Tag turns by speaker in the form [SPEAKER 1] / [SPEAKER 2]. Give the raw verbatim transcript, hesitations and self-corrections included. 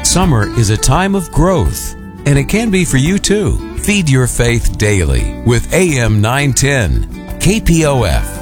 [SPEAKER 1] Summer is a time of growth, and it can be for you too. Feed your faith daily with A M nine ten, K P O F.